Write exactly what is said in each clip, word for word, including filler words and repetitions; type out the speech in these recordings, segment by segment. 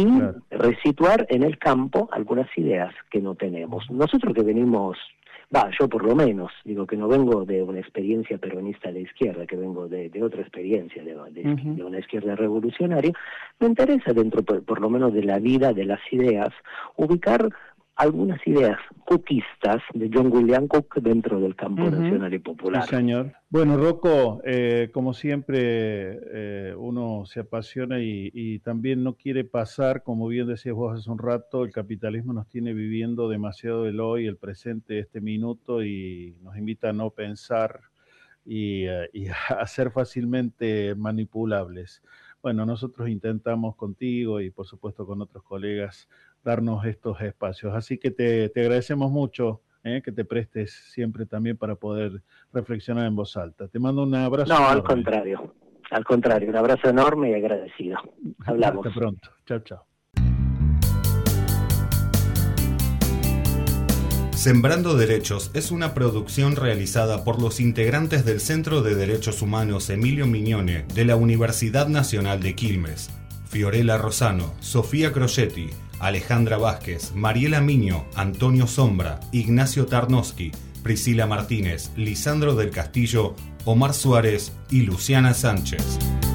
y claro. resituar en el campo algunas ideas que no tenemos. Nosotros que venimos, va, yo por lo menos, digo que no vengo de una experiencia peronista de izquierda, que vengo de, de otra experiencia, de, de, Uh-huh. de una izquierda revolucionaria, me interesa dentro, por, por lo menos de la vida, de las ideas, ubicar algunas ideas cookistas de John William Cook dentro del campo Uh-huh. nacional y popular. Sí, señor. Bueno, Rocco, eh, como siempre, eh, uno se apasiona y, y también no quiere pasar, como bien decías vos hace un rato, el capitalismo nos tiene viviendo demasiado el hoy, el presente, este minuto, y nos invita a no pensar y, uh, y a ser fácilmente manipulables. Bueno, nosotros intentamos contigo y por supuesto con otros colegas darnos estos espacios. Así que te, te agradecemos mucho eh, que te prestes siempre también para poder reflexionar en voz alta. Te mando un abrazo. No, enorme. al contrario, al contrario, un abrazo enorme y agradecido. Hablamos. Hasta pronto. Chao, chao. Sembrando Derechos es una producción realizada por los integrantes del Centro de Derechos Humanos Emilio Mignone de la Universidad Nacional de Quilmes. Fiorella Rosano, Sofía Crocetti, Alejandra Vázquez, Mariela Miño, Antonio Sombra, Ignacio Tarnowski, Priscila Martínez, Lisandro del Castillo, Omar Suárez y Luciana Sánchez.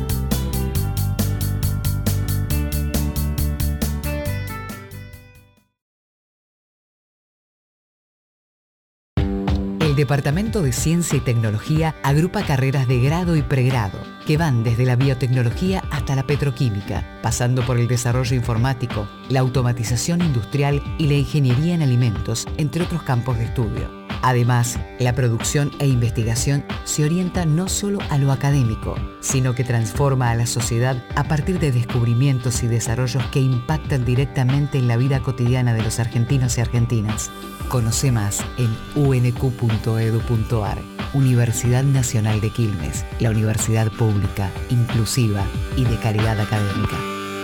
El Departamento de Ciencia y Tecnología agrupa carreras de grado y pregrado, que van desde la biotecnología hasta la petroquímica, pasando por el desarrollo informático, la automatización industrial y la ingeniería en alimentos, entre otros campos de estudio. Además, la producción e investigación se orienta no solo a lo académico, sino que transforma a la sociedad a partir de descubrimientos y desarrollos que impactan directamente en la vida cotidiana de los argentinos y argentinas. Conoce más en u ene cu punto edu punto ar. Universidad Nacional de Quilmes, la universidad pública, inclusiva y de calidad académica.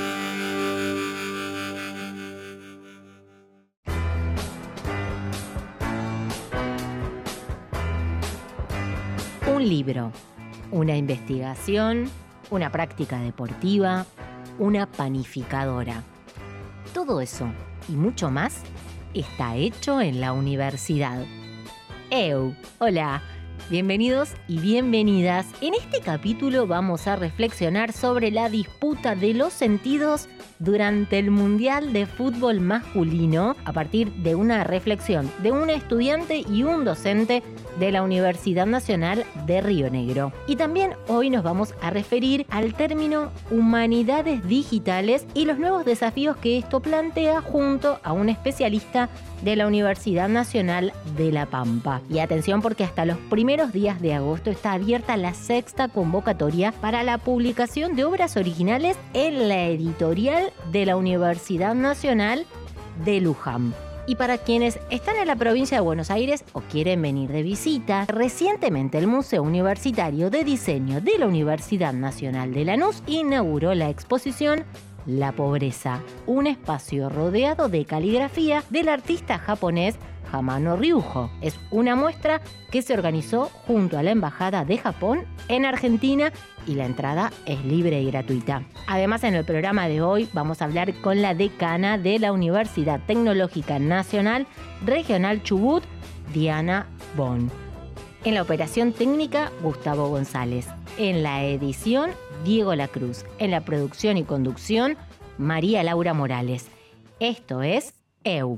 Un libro, una investigación, una práctica deportiva, una panificadora. Todo eso y mucho más está hecho en la universidad. Eu, hola, bienvenidos y bienvenidas. En este capítulo vamos a reflexionar sobre la disputa de los sentidos durante el Mundial de Fútbol Masculino a partir de una reflexión de un estudiante y un docente de la Universidad Nacional de Río Negro. Y también hoy nos vamos a referir al término humanidades digitales y los nuevos desafíos que esto plantea junto a un especialista de la Universidad Nacional de La Pampa. Y atención porque hasta los primeros días de agosto está abierta la sexta convocatoria para la publicación de obras originales en la editorial de la Universidad Nacional de Luján. Y para quienes están en la provincia de Buenos Aires o quieren venir de visita, recientemente el Museo Universitario de Diseño de la Universidad Nacional de Lanús inauguró la exposición La Pobreza, un espacio rodeado de caligrafía del artista japonés Hamano Ryuho. Es una muestra que se organizó junto a la Embajada de Japón en Argentina y la entrada es libre y gratuita. Además, en el programa de hoy vamos a hablar con la decana de la Universidad Tecnológica Nacional Regional Chubut, Diana Bon. En la operación técnica, Gustavo González. En la edición, Diego Lacruz. En la producción y conducción, María Laura Morales. Esto es Eu.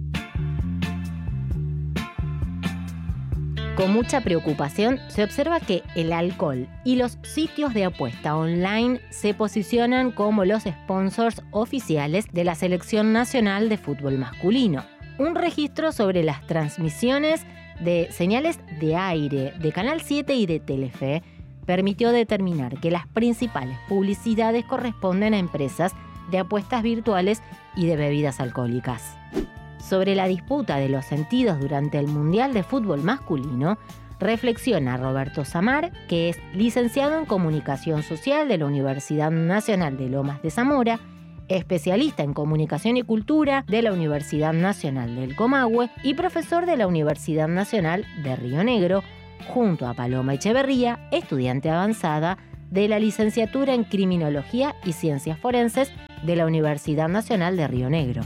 Con mucha preocupación se observa que el alcohol y los sitios de apuesta online se posicionan como los sponsors oficiales de la Selección Nacional de Fútbol Masculino. Un registro sobre las transmisiones de señales de aire de Canal siete y de Telefe permitió determinar que las principales publicidades corresponden a empresas de apuestas virtuales y de bebidas alcohólicas. Sobre la disputa de los sentidos durante el Mundial de Fútbol Masculino, reflexiona Roberto Samar, que es licenciado en Comunicación Social de la Universidad Nacional de Lomas de Zamora, especialista en Comunicación y Cultura de la Universidad Nacional del Comahue y profesor de la Universidad Nacional de Río Negro, junto a Paloma Echeverría, estudiante avanzada de la licenciatura en Criminología y Ciencias Forenses de la Universidad Nacional de Río Negro.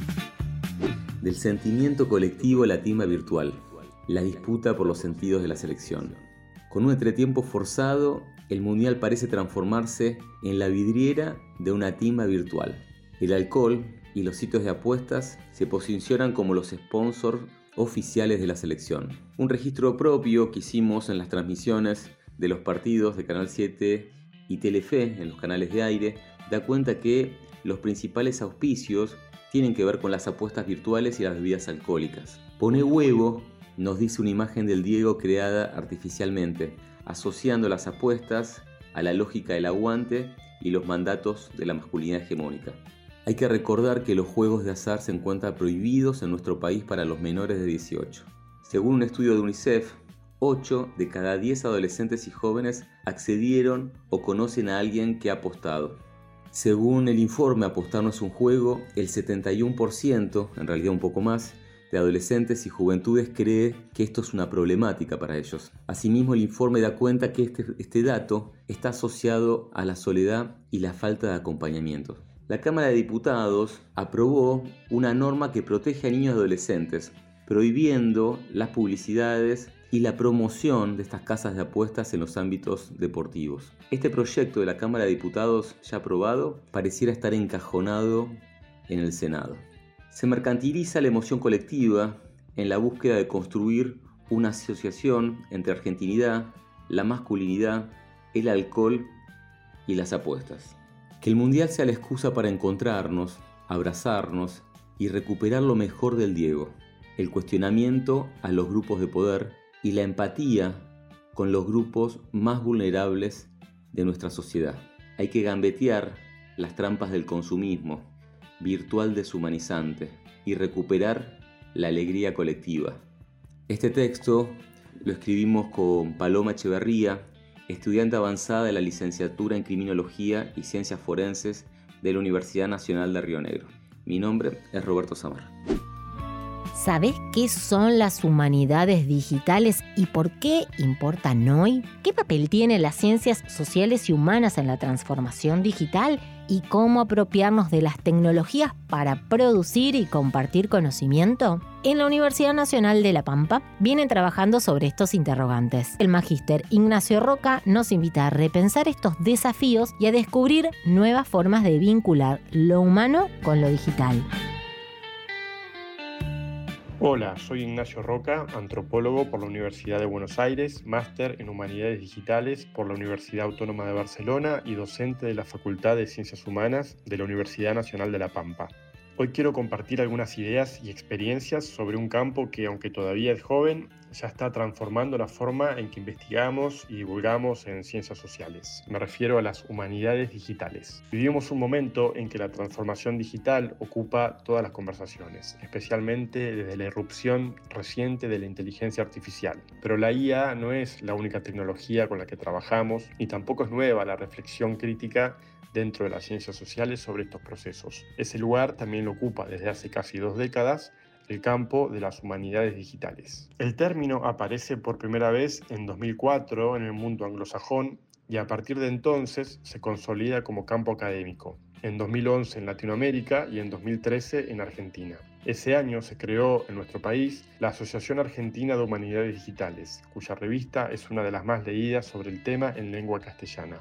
Del sentimiento colectivo a la timba virtual, la disputa por los sentidos de la selección. Con un entretiempo forzado, el Mundial parece transformarse en la vidriera de una timba virtual. El alcohol y los sitios de apuestas se posicionan como los sponsors oficiales de la selección. Un registro propio que hicimos en las transmisiones de los partidos de Canal siete y Telefe en los canales de aire da cuenta que los principales auspicios tienen que ver con las apuestas virtuales y las bebidas alcohólicas. Pone huevo, nos dice una imagen del Diego creada artificialmente, asociando las apuestas a la lógica del aguante y los mandatos de la masculinidad hegemónica. Hay que recordar que los juegos de azar se encuentran prohibidos en nuestro país para los menores de dieciocho. Según un estudio de UNICEF, ocho de cada diez adolescentes y jóvenes accedieron o conocen a alguien que ha apostado. Según el informe Apostar no es un juego, el setenta y uno por ciento, en realidad un poco más, de adolescentes y juventudes cree que esto es una problemática para ellos. Asimismo, el informe da cuenta que este, este dato está asociado a la soledad y la falta de acompañamiento. La Cámara de Diputados aprobó una norma que protege a niños y adolescentes, prohibiendo las publicidades y la promoción de estas casas de apuestas en los ámbitos deportivos. Este proyecto de la Cámara de Diputados ya aprobado pareciera estar encajonado en el Senado. Se mercantiliza la emoción colectiva en la búsqueda de construir una asociación entre argentinidad, la masculinidad, el alcohol y las apuestas. Que el Mundial sea la excusa para encontrarnos, abrazarnos y recuperar lo mejor del Diego, el cuestionamiento a los grupos de poder y la empatía con los grupos más vulnerables de nuestra sociedad. Hay que gambetear las trampas del consumismo virtual deshumanizante y recuperar la alegría colectiva. Este texto lo escribimos con Paloma Echeverría, estudiante avanzada de la licenciatura en Criminología y Ciencias Forenses de la Universidad Nacional de Río Negro. Mi nombre es Roberto Samar. ¿Sabés qué son las humanidades digitales y por qué importan hoy? ¿Qué papel tienen las ciencias sociales y humanas en la transformación digital? ¿Y cómo apropiarnos de las tecnologías para producir y compartir conocimiento? En la Universidad Nacional de La Pampa vienen trabajando sobre estos interrogantes. El magíster Ignacio Roca nos invita a repensar estos desafíos y a descubrir nuevas formas de vincular lo humano con lo digital. Hola, soy Ignacio Roca, antropólogo por la Universidad de Buenos Aires, máster en Humanidades Digitales por la Universidad Autónoma de Barcelona y docente de la Facultad de Ciencias Humanas de la Universidad Nacional de La Pampa. Hoy quiero compartir algunas ideas y experiencias sobre un campo que, aunque todavía es joven, ya está transformando la forma en que investigamos y divulgamos en ciencias sociales. Me refiero a las humanidades digitales. Vivimos un momento en que la transformación digital ocupa todas las conversaciones, especialmente desde la irrupción reciente de la inteligencia artificial. Pero la I A no es la única tecnología con la que trabajamos, ni tampoco es nueva la reflexión crítica dentro de las ciencias sociales sobre estos procesos. Ese lugar también lo ocupa desde hace casi dos décadas el campo de las humanidades digitales. El término aparece por primera vez en dos mil cuatro en el mundo anglosajón y a partir de entonces se consolida como campo académico, en dos mil once en Latinoamérica y en dos mil trece en Argentina. Ese año se creó en nuestro país la Asociación Argentina de Humanidades Digitales, cuya revista es una de las más leídas sobre el tema en lengua castellana.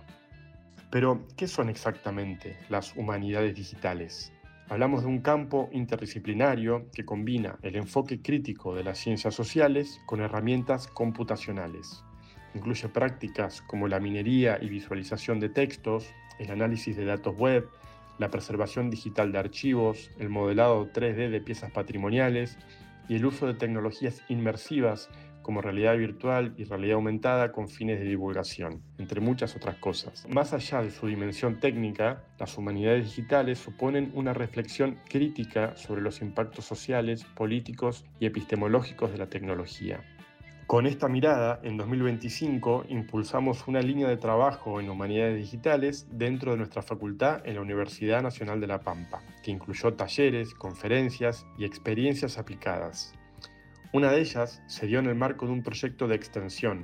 Pero, ¿qué son exactamente las humanidades digitales? Hablamos de un campo interdisciplinario que combina el enfoque crítico de las ciencias sociales con herramientas computacionales. Incluye prácticas como la minería y visualización de textos, el análisis de datos web, la preservación digital de archivos, el modelado tres D de piezas patrimoniales y el uso de tecnologías inmersivas como realidad virtual y realidad aumentada con fines de divulgación, entre muchas otras cosas. Más allá de su dimensión técnica, las humanidades digitales suponen una reflexión crítica sobre los impactos sociales, políticos y epistemológicos de la tecnología. Con esta mirada, en dos mil veinticinco impulsamos una línea de trabajo en humanidades digitales dentro de nuestra facultad en la Universidad Nacional de La Pampa, que incluyó talleres, conferencias y experiencias aplicadas. Una de ellas se dio en el marco de un proyecto de extensión,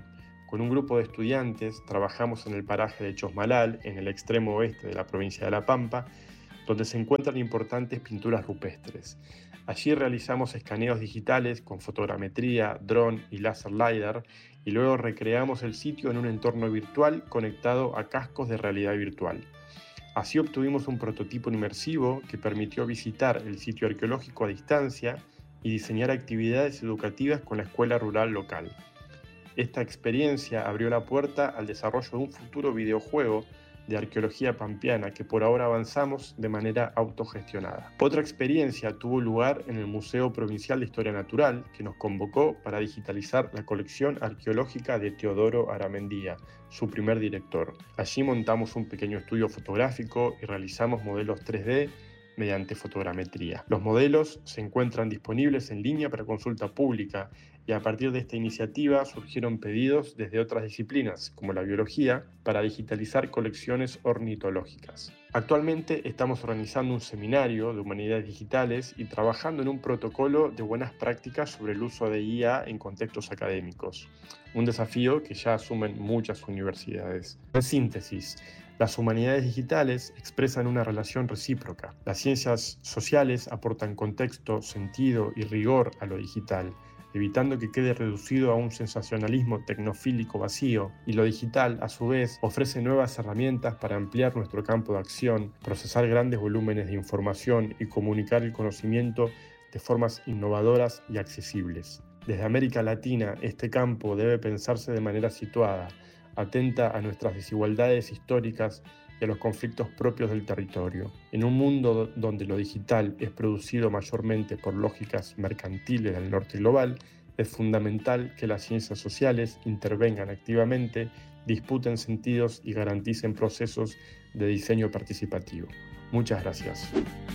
Con un grupo de estudiantes trabajamos en el paraje de Chosmalal, en el extremo oeste de la provincia de La Pampa, donde se encuentran importantes pinturas rupestres. Allí realizamos escaneos digitales con fotogrametría, dron y láser lidar y luego recreamos el sitio en un entorno virtual conectado a cascos de realidad virtual. Así obtuvimos un prototipo inmersivo que permitió visitar el sitio arqueológico a distancia y diseñar actividades educativas con la escuela rural local. Esta experiencia abrió la puerta al desarrollo de un futuro videojuego de arqueología pampeana que por ahora avanzamos de manera autogestionada. Otra experiencia tuvo lugar en el Museo Provincial de Historia Natural, que nos convocó para digitalizar la colección arqueológica de Teodoro Aramendía, su primer director. Allí montamos un pequeño estudio fotográfico y realizamos modelos tres D mediante fotogrametría. Los modelos se encuentran disponibles en línea para consulta pública y a partir de esta iniciativa surgieron pedidos desde otras disciplinas, como la biología, para digitalizar colecciones ornitológicas. Actualmente estamos organizando un seminario de humanidades digitales y trabajando en un protocolo de buenas prácticas sobre el uso de I A en contextos académicos, un desafío que ya asumen muchas universidades. En síntesis, las humanidades digitales expresan una relación recíproca. Las ciencias sociales aportan contexto, sentido y rigor a lo digital, evitando que quede reducido a un sensacionalismo tecnofílico vacío, y lo digital, a su vez, ofrece nuevas herramientas para ampliar nuestro campo de acción, procesar grandes volúmenes de información y comunicar el conocimiento de formas innovadoras y accesibles. Desde América Latina, este campo debe pensarse de manera situada, atenta a nuestras desigualdades históricas y a los conflictos propios del territorio. En un mundo donde lo digital es producido mayormente por lógicas mercantiles del norte global, es fundamental que las ciencias sociales intervengan activamente, disputen sentidos y garanticen procesos de diseño participativo. Muchas gracias.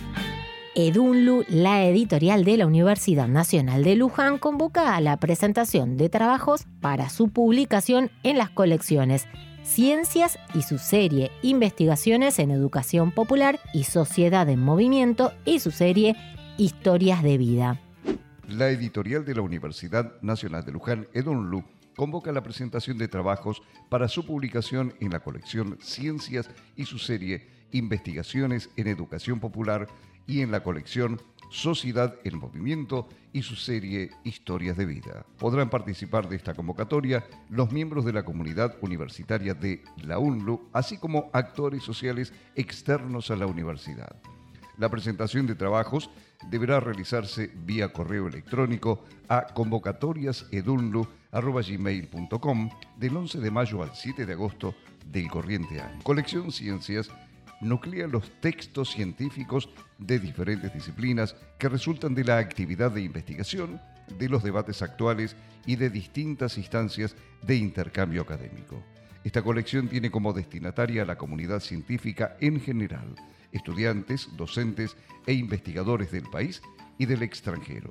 Edunlu, la editorial de la Universidad Nacional de Luján, convoca a la presentación de trabajos para su publicación en las colecciones Ciencias y su serie Investigaciones en Educación Popular y Sociedad en Movimiento y su serie Historias de Vida. La editorial de la Universidad Nacional de Luján, Edunlu, convoca la presentación de trabajos para su publicación en la colección Ciencias y su serie Investigaciones en Educación Popular y en la colección Sociedad en Movimiento y su serie Historias de Vida. Podrán participar de esta convocatoria los miembros de la comunidad universitaria de la UNLU, así como actores sociales externos a la universidad. La presentación de trabajos deberá realizarse vía correo electrónico a convocatorias edunlu arroba gmail punto com del once de mayo al siete de agosto del corriente año. Colección Ciencias nuclea los textos científicos de diferentes disciplinas que resultan de la actividad de investigación, de los debates actuales y de distintas instancias de intercambio académico. Esta colección tiene como destinataria a la comunidad científica en general, estudiantes, docentes e investigadores del país y del extranjero.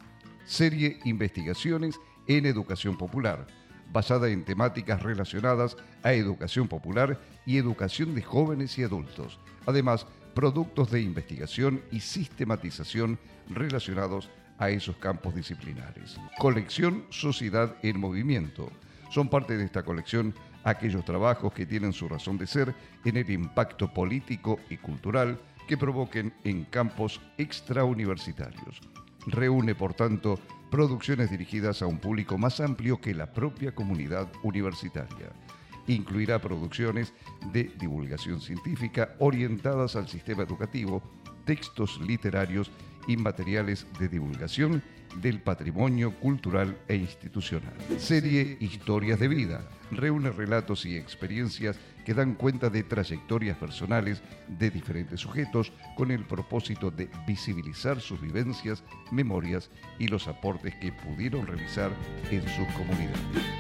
Serie Investigaciones en Educación Popular, basada en temáticas relacionadas a educación popular y educación de jóvenes y adultos. Además, productos de investigación y sistematización relacionados a esos campos disciplinares. Colección Sociedad en Movimiento. Son parte de esta colección aquellos trabajos que tienen su razón de ser en el impacto político y cultural que provoquen en campos extrauniversitarios. Reúne, por tanto, producciones dirigidas a un público más amplio que la propia comunidad universitaria. Incluirá producciones de divulgación científica orientadas al sistema educativo, textos literarios y materiales de divulgación del patrimonio cultural e institucional. Serie Historias de Vida. Reúne relatos y experiencias que dan cuenta de trayectorias personales de diferentes sujetos con el propósito de visibilizar sus vivencias, memorias y los aportes que pudieron realizar en sus comunidades.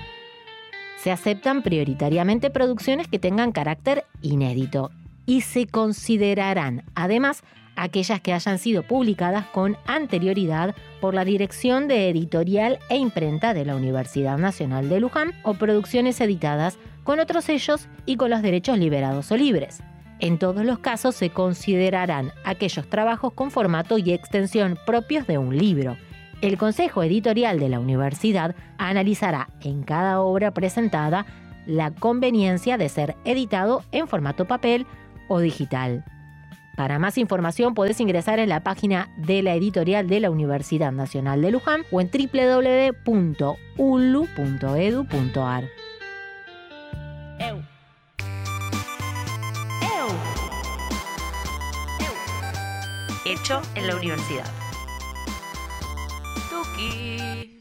Se aceptan prioritariamente producciones que tengan carácter inédito y se considerarán, además, aquellas que hayan sido publicadas con anterioridad por la Dirección de Editorial e Imprenta de la Universidad Nacional de Luján o producciones editadas con otros sellos y con los derechos liberados o libres. En todos los casos se considerarán aquellos trabajos con formato y extensión propios de un libro, El Consejo Editorial de la Universidad analizará en cada obra presentada la conveniencia de ser editado en formato papel o digital. Para más información podés ingresar en la página de la editorial de la Universidad Nacional de Luján o en doble u doble u doble u punto u n l u punto e d u punto a r. Eu. Eu. Eu. Hecho en la universidad. Tuki.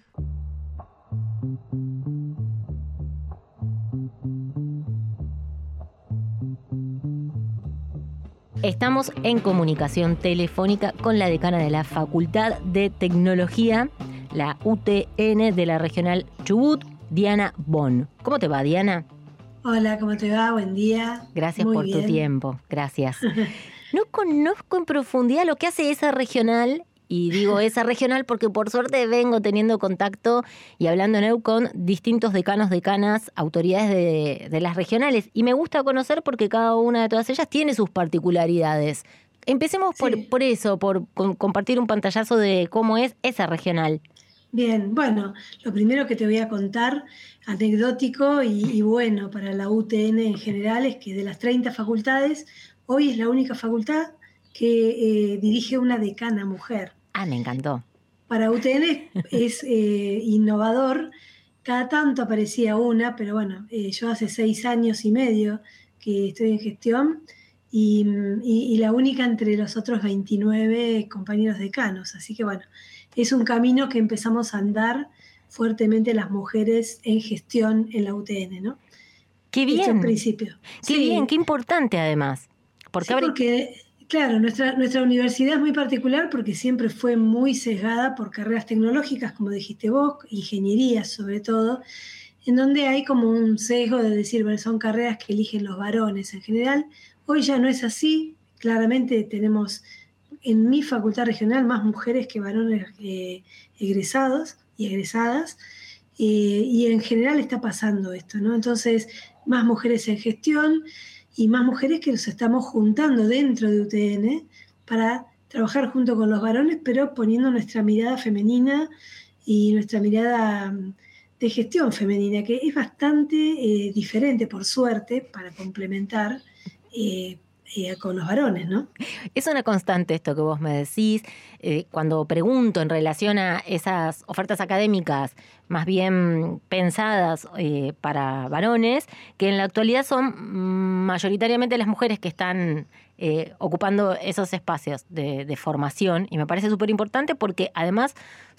Estamos en comunicación telefónica con la decana de la Facultad de Tecnología, la U T N de la Regional Chubut, Diana Bon. ¿Cómo te va, Diana? Hola, ¿cómo te va? Buen día. Gracias Muy por bien. tu tiempo, gracias. No conozco en profundidad lo que hace esa regional, y digo esa regional porque por suerte vengo teniendo contacto y hablando en E U con distintos decanos, decanas, autoridades de, de las regionales. Y me gusta conocer porque cada una de todas ellas tiene sus particularidades. Empecemos por, Sí. por eso, por con, compartir un pantallazo de cómo es esa regional. Bien, bueno, lo primero que te voy a contar, anecdótico y, y bueno para la U T N en general, es que de las treinta facultades, hoy es la única facultad que eh, dirige una decana mujer. Ah, me encantó. Para U T N es eh, innovador, cada tanto aparecía una, pero bueno, eh, yo hace seis años y medio que estoy en gestión y, y, y la única entre los otros veintinueve compañeros decanos, así que bueno, es un camino que empezamos a andar fuertemente las mujeres en gestión en la U T N, ¿no? Qué Hecho bien, en principio. qué Sí. bien, qué importante además. Porque, Sí, abre- porque, claro, nuestra, nuestra universidad es muy particular porque siempre fue muy sesgada por carreras tecnológicas, como dijiste vos, ingeniería sobre todo, en donde hay como un sesgo de decir, bueno, son carreras que eligen los varones en general. Hoy ya no es así, claramente tenemos en mi facultad regional más mujeres que varones eh, egresados y egresadas, eh, y en general está pasando esto, ¿no? Entonces, más mujeres en gestión y más mujeres que nos estamos juntando dentro de U T N para trabajar junto con los varones, pero poniendo nuestra mirada femenina y nuestra mirada de gestión femenina, que es bastante eh, diferente, por suerte, para complementar eh, eh, con los varones, ¿no? Es una constante esto que vos me decís. Eh, cuando pregunto en relación a esas ofertas académicas más bien pensadas eh, para varones, que en la actualidad son mayoritariamente las mujeres que están eh, ocupando esos espacios de, de formación, y me parece súper importante porque además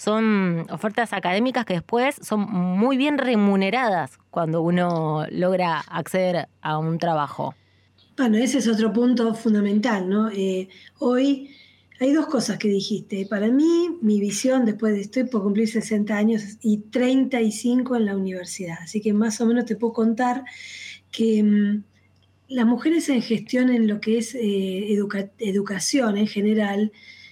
son ofertas académicas que después son muy bien remuneradas cuando uno logra acceder a un trabajo. Bueno, ese es otro punto fundamental, ¿no? Eh, hoy hay dos cosas que dijiste. Para mí, mi visión, después de estoy por cumplir sesenta años y treinta y cinco en la universidad, así que más o menos te puedo contar que mmm, las mujeres en gestión en lo que es eh, educa- educación en general,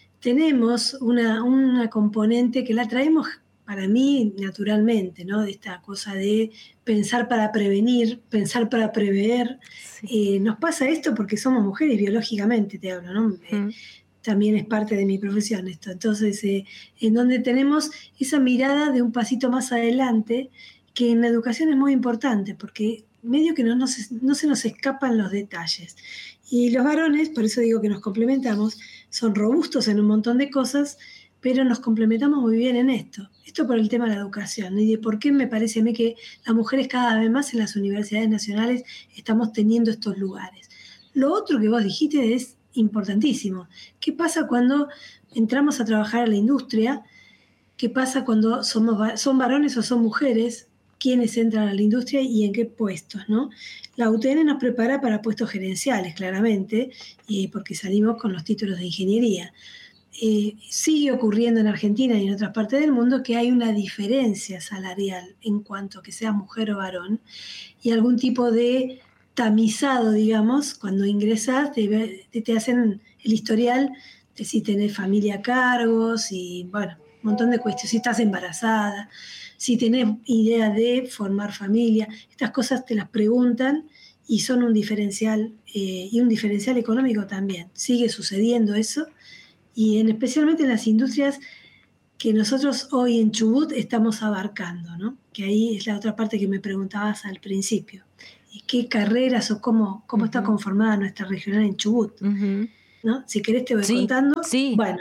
tenemos una, una componente que la traemos para mí naturalmente, ¿no? De esta cosa de pensar para prevenir, pensar para prever. Sí. Eh, nos pasa esto porque somos mujeres biológicamente, te hablo, ¿no? Mm. Eh, también es parte de mi profesión esto. Entonces, eh, en donde tenemos esa mirada de un pasito más adelante, que en la educación es muy importante, porque medio que no, no, se, no se nos escapan los detalles. Y los varones, por eso digo que nos complementamos, son robustos en un montón de cosas, pero nos complementamos muy bien en esto. Esto por el tema de la educación y de por qué me parece a mí que las mujeres cada vez más en las universidades nacionales estamos teniendo estos lugares. Lo otro que vos dijiste es importantísimo. ¿Qué pasa cuando entramos a trabajar a la industria? ¿Qué pasa cuando somos, son varones o son mujeres? ¿Quiénes entran a la industria y en qué puestos, ¿no? La U T N nos prepara para puestos gerenciales, claramente, y porque salimos con los títulos de ingeniería. Eh, sigue ocurriendo en Argentina y en otras partes del mundo que hay una diferencia salarial en cuanto a que seas mujer o varón y algún tipo de tamizado, digamos, cuando ingresas te, te hacen el historial de si tenés familia a cargo, si, bueno, un montón de cuestiones, si estás embarazada, si tenés idea de formar familia, estas cosas te las preguntan y son un diferencial eh, y un diferencial económico también. Sigue sucediendo eso. Y en, especialmente en las industrias que nosotros hoy en Chubut estamos abarcando, ¿no? Que ahí es la otra parte que me preguntabas al principio. ¿Y qué carreras o cómo, cómo uh-huh. está conformada nuestra regional en Chubut? Uh-huh. ¿No? Si querés te voy sí, contando. Sí. Bueno,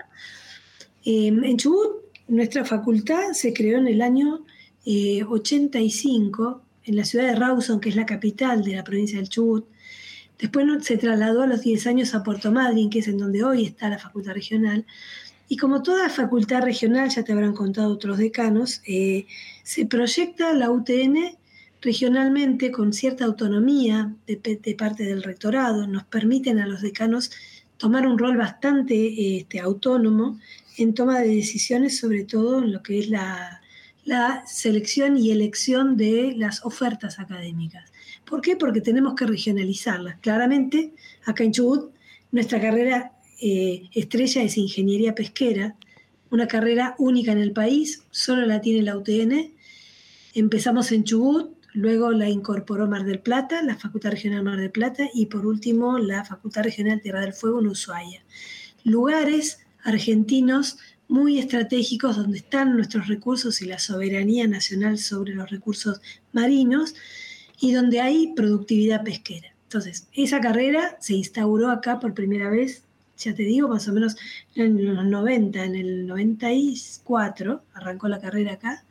eh, en Chubut nuestra facultad se creó en el año eh, ochenta y cinco en la ciudad de Rawson, que es la capital de la provincia del Chubut. Después se trasladó a los diez años a Puerto Madryn, que es en donde hoy está la facultad regional. Y como toda facultad regional, ya te habrán contado otros decanos, eh, se proyecta la U T N regionalmente con cierta autonomía de, de parte del rectorado. Nos permiten a los decanos tomar un rol bastante este, autónomo en toma de decisiones, sobre todo en lo que es la, la selección y elección de las ofertas académicas. ¿Por qué? Porque tenemos que regionalizarlas. Claramente, acá en Chubut, nuestra carrera Eh, estrella es Ingeniería Pesquera, una carrera única en el país, solo la tiene la U T N. Empezamos en Chubut, luego la incorporó Mar del Plata, la Facultad Regional Mar del Plata, y por último la Facultad Regional Tierra del Fuego en Ushuaia. Lugares argentinos muy estratégicos donde están nuestros recursos y la soberanía nacional sobre los recursos marinos y donde hay productividad pesquera. Entonces, esa carrera se instauró acá por primera vez, ya te digo, más o menos en los noventa, en el noventa y cuatro arrancó la carrera acá.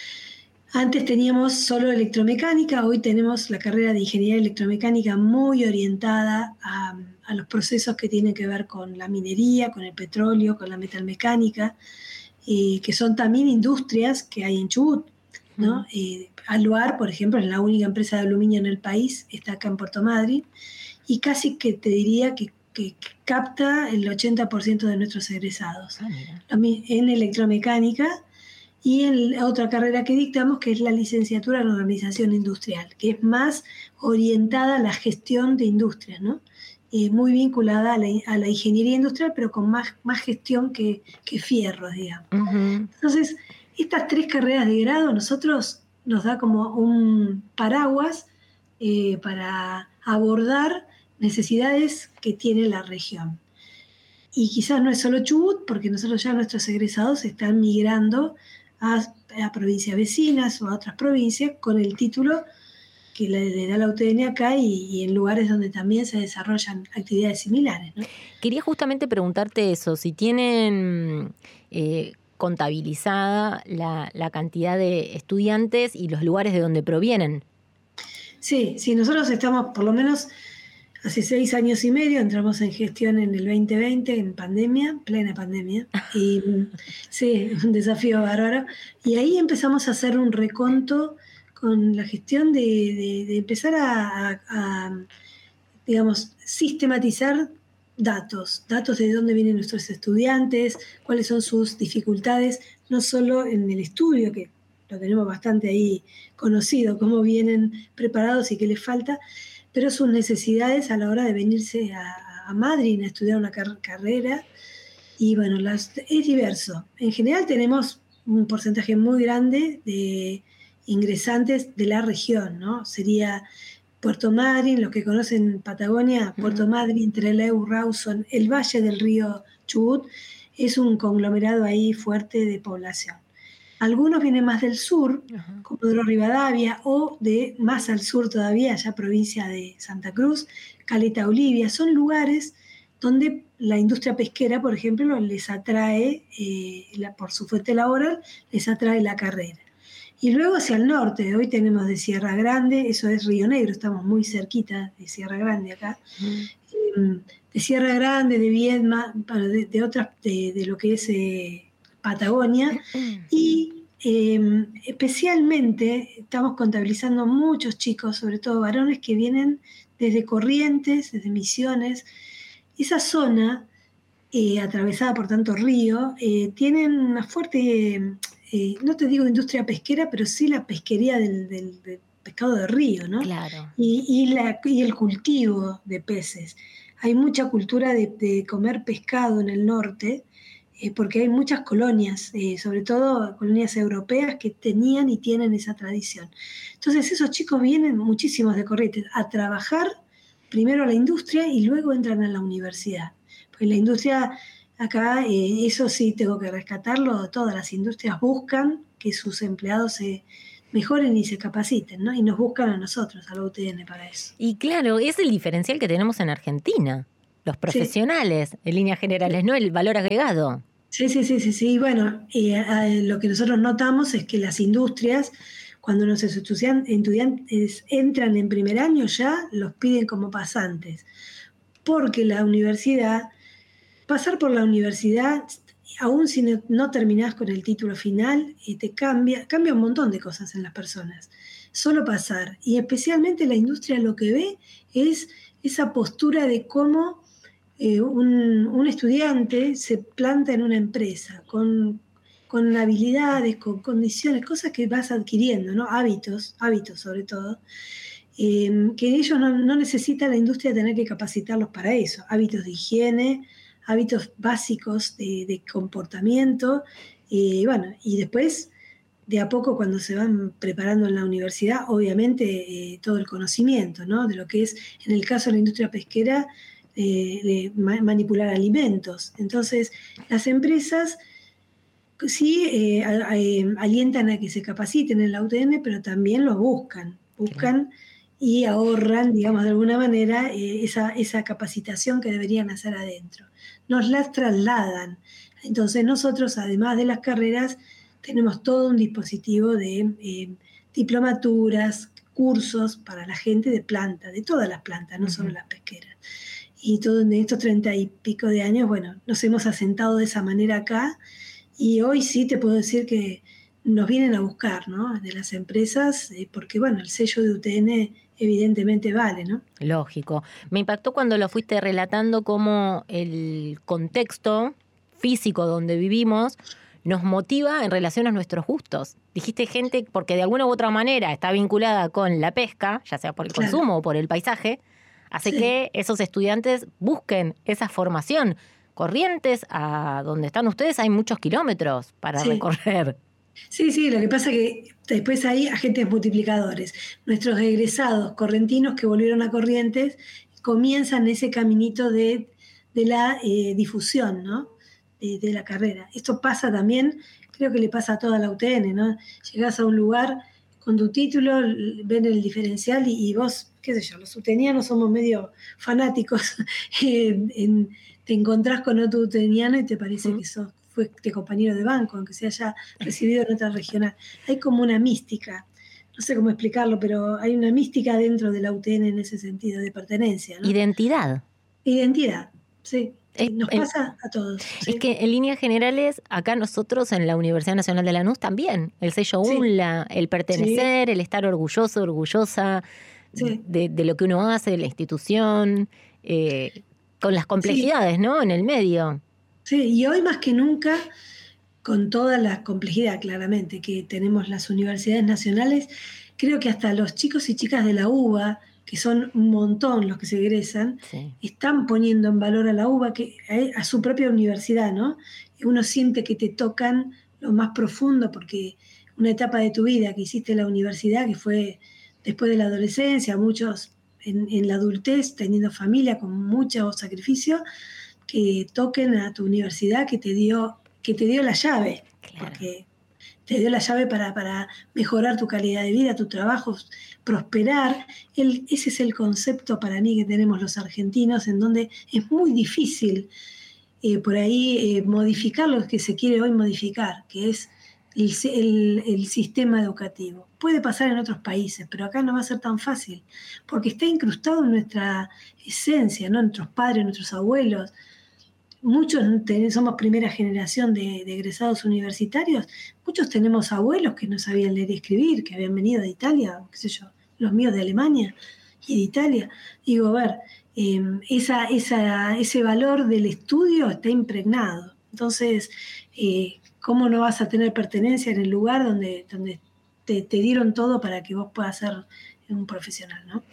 Antes teníamos solo electromecánica, hoy tenemos la carrera de Ingeniería Electromecánica muy orientada a, a los procesos que tienen que ver con la minería, con el petróleo, con la metalmecánica, eh, que son también industrias que hay en Chubut, ¿no? Mm. Eh, Aluar, por ejemplo, es la única empresa de aluminio en el país, está acá en Puerto Madryn, y casi que te diría que que capta el ochenta por ciento de nuestros egresados ah, en electromecánica y en otra carrera que dictamos que es la licenciatura en organización industrial, que es más orientada a la gestión de industrias, ¿no? Eh, muy vinculada a la, a la ingeniería industrial, pero con más, más gestión que, que fierros, digamos. Uh-huh. Entonces, estas tres carreras de grado nosotros nos da como un paraguas eh, para abordar necesidades que tiene la región. Y quizás no es solo Chubut, porque nosotros ya nuestros egresados están migrando a, a provincias vecinas o a otras provincias con el título que le, le da la U T N acá y, y en lugares donde también se desarrollan actividades similares, ¿no? Quería justamente preguntarte eso, si tienen eh, contabilizada la, la cantidad de estudiantes y los lugares de donde provienen. Sí, sí, nosotros estamos por lo menos hace seis años y medio, entramos en gestión en el veinte veinte, en pandemia, plena pandemia, y sí, un desafío bárbaro, y ahí empezamos a hacer un reconto con la gestión de, de, de empezar a, a, a, digamos, sistematizar datos, datos de dónde vienen nuestros estudiantes, cuáles son sus dificultades, no solo en el estudio, que lo tenemos bastante ahí conocido, cómo vienen preparados y qué les falta, pero sus necesidades a la hora de venirse a, a Madryn a estudiar una car- carrera. Y bueno, las, es diverso. En general tenemos un porcentaje muy grande de ingresantes de la región, ¿no? Sería Puerto Madryn, los que conocen Patagonia, Puerto uh-huh. Madryn, Trelew, Rawson, el valle del río Chubut, es un conglomerado ahí fuerte de población. Algunos vienen más del sur, uh-huh. Comodoro Rivadavia, o de más al sur todavía, allá provincia de Santa Cruz, Caleta Olivia. Son lugares donde la industria pesquera, por ejemplo, les atrae, eh, la, por su fuente laboral, les atrae la carrera. Y luego hacia el norte, hoy tenemos de Sierra Grande, eso es Río Negro, estamos muy cerquita de Sierra Grande acá, uh-huh. de Sierra Grande, de Viedma, de, de otras, de, de lo que es... Eh, Patagonia, y eh, especialmente estamos contabilizando muchos chicos, sobre todo varones, que vienen desde Corrientes, desde Misiones. Esa zona, eh, atravesada por tanto río, eh, tienen una fuerte, eh, no te digo industria pesquera, pero sí la pesquería del, del, del pescado de río, ¿no? Claro. Y, y, la, y el cultivo de peces. Hay mucha cultura de, de comer pescado en el norte, Eh, porque hay muchas colonias, eh, sobre todo colonias europeas que tenían y tienen esa tradición. Entonces esos chicos vienen, muchísimos de Corrientes, a trabajar primero a la industria y luego entran a la universidad. Porque la industria Acá eh, eso sí tengo que rescatarlo, todas las industrias buscan que sus empleados se mejoren y se capaciten, ¿no? Y nos buscan a nosotros, a la U T N, para eso. Y claro, es el diferencial que tenemos en Argentina, los profesionales, sí. En líneas generales, ¿no? El valor agregado. Sí, sí, sí, sí, sí. Bueno, eh, eh, lo que nosotros notamos es que las industrias, cuando nuestros estudiantes entran en primer año, ya los piden como pasantes, porque la universidad, pasar por la universidad, aún si no, no terminás con el título final, eh, te cambia, cambia un montón de cosas en las personas. Solo pasar. Y especialmente la industria lo que ve es esa postura de cómo eh, un, un estudiante se planta en una empresa, con, con habilidades, con condiciones, cosas que vas adquiriendo, ¿no? Hábitos, hábitos sobre todo, eh, que ellos no, no necesita la industria tener que capacitarlos para eso. Hábitos de higiene, hábitos básicos de, de comportamiento, y eh, bueno, y después, de a poco, cuando se van preparando en la universidad, obviamente eh, todo el conocimiento, ¿no? De lo que es, en el caso de la industria pesquera, eh, de ma- manipular alimentos. Entonces, las empresas sí eh, a, a, eh, alientan a que se capaciten en la U T N, pero también lo buscan, buscan y ahorran, digamos, de alguna manera, eh, esa, esa capacitación que deberían hacer adentro. Nos las trasladan. Entonces nosotros, además de las carreras, tenemos todo un dispositivo de eh, diplomaturas, cursos para la gente de planta, de todas las plantas, no uh-huh. solo las pesqueras. Y todo en estos treinta y pico de años, bueno, nos hemos asentado de esa manera acá, y hoy sí te puedo decir que nos vienen a buscar, ¿no? De las empresas, eh, porque bueno, el sello de U T N evidentemente vale, ¿no? Lógico. Me impactó cuando lo fuiste relatando cómo el contexto físico donde vivimos nos motiva en relación a nuestros gustos. Dijiste gente porque de alguna u otra manera está vinculada con la pesca, ya sea por el claro. consumo o por el paisaje, hace sí. que esos estudiantes busquen esa formación. Corrientes, a donde están ustedes, hay muchos kilómetros para sí. recorrer. Sí, sí, lo que pasa es que después hay agentes multiplicadores. Nuestros egresados correntinos que volvieron a Corrientes comienzan ese caminito de, de la eh, difusión, ¿no? De, de la carrera. Esto pasa también, creo que le pasa a toda la U T N, ¿no? Llegás a un lugar con tu título, ven el diferencial y, y vos, qué sé yo, los utenianos somos medio fanáticos, en, en, te encontrás con otro uteniano y te parece mm. que sos fuiste compañero de banco, aunque se haya recibido en otra regional. Hay como una mística, no sé cómo explicarlo, pero hay una mística dentro de la U T N en ese sentido, de pertenencia, ¿no? Identidad. Identidad, sí. Es, Nos pasa a todos. Es ¿sí? que en líneas generales, acá nosotros en la Universidad Nacional de Lanús también, el sello sí. UNLA, el pertenecer, sí. el estar orgulloso, orgullosa sí. de, de lo que uno hace, de la institución, eh, con las complejidades, sí. ¿no? En el medio. Sí, y hoy más que nunca, con toda la complejidad claramente que tenemos las universidades nacionales, creo que hasta los chicos y chicas de la U B A, que son un montón los que se egresan, sí. están poniendo en valor a la U B A, que, a su propia universidad, ¿no? Uno siente que te tocan lo más profundo, porque una etapa de tu vida que hiciste en la universidad, que fue después de la adolescencia, muchos en, en la adultez, teniendo familia con mucho sacrificio, que toquen a tu universidad que te dio, que te dio la llave, claro. porque te dio la llave para, para mejorar tu calidad de vida, tu trabajo, prosperar. El, ese es el concepto para mí que tenemos los argentinos, en donde es muy difícil eh, por ahí eh, modificar lo que se quiere hoy modificar, que es el, el, el sistema educativo. Puede pasar en otros países, pero acá no va a ser tan fácil, porque está incrustado en nuestra esencia, ¿no? Nuestros padres, nuestros abuelos. Muchos somos primera generación de, de egresados universitarios, muchos tenemos abuelos que no sabían leer y escribir, que habían venido de Italia, qué sé yo, los míos de Alemania y de Italia. Digo, a ver, eh, esa, esa, ese valor del estudio está impregnado. Entonces, eh, ¿cómo no vas a tener pertenencia en el lugar donde, donde te, te dieron todo para que vos puedas ser un profesional, ¿no?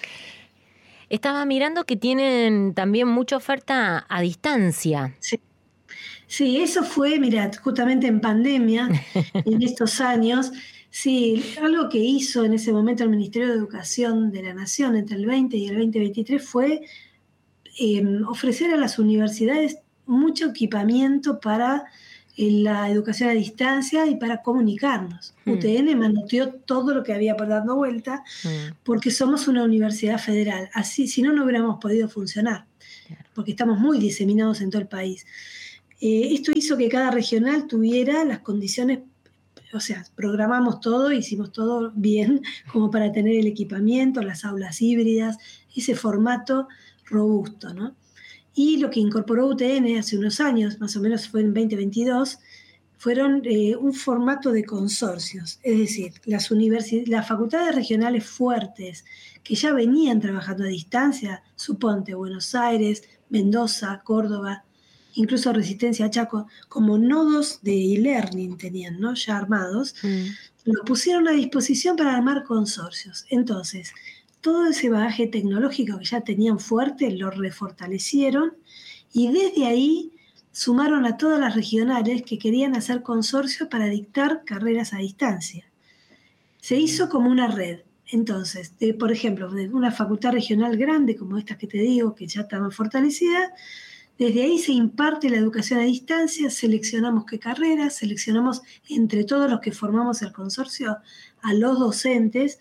Estaba mirando que tienen también mucha oferta a distancia. Sí, sí, eso fue, mira, justamente en pandemia, en estos años, sí, algo que hizo en ese momento el Ministerio de Educación de la Nación entre el veinte y el veinte veintitrés fue eh, ofrecer a las universidades mucho equipamiento para eh, la educación a distancia y para comunicarnos. Mm. U T N manoteó todo lo que había por dando vuelta, mm. porque somos una universidad federal. Así, si no, no hubiéramos podido funcionar, claro. porque estamos muy diseminados en todo el país. Eh, esto hizo que cada regional tuviera las condiciones, o sea, programamos todo, hicimos todo bien, como para tener el equipamiento, las aulas híbridas, ese formato robusto, ¿no? Y lo que incorporó U T N hace unos años, más o menos fue en veinte veintidós, fueron eh, un formato de consorcios, es decir, las, universi- las facultades regionales fuertes que ya venían trabajando a distancia, suponte Buenos Aires, Mendoza, Córdoba, incluso Resistencia Chaco, como nodos de e-learning tenían, ¿no? Ya armados, mm. lo pusieron a disposición para armar consorcios. Entonces, todo ese bagaje tecnológico que ya tenían fuerte, lo refortalecieron y desde ahí sumaron a todas las regionales que querían hacer consorcios para dictar carreras a distancia. Se hizo como una red. Entonces, de, por ejemplo, de una facultad regional grande como esta que te digo, que ya estaba fortalecida, desde ahí se imparte la educación a distancia, seleccionamos qué carreras, seleccionamos entre todos los que formamos el consorcio a los docentes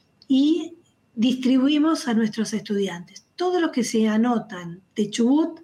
y distribuimos a nuestros estudiantes. Todos los que se anotan de Chubut